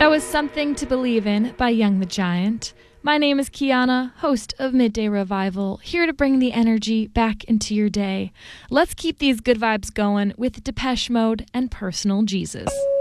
That was Something to Believe In by Young the Giant. My name is Kiana, host of Midday Revival, here to bring the energy back into your day. Let's keep these good vibes going with Depeche Mode and Personal Jesus.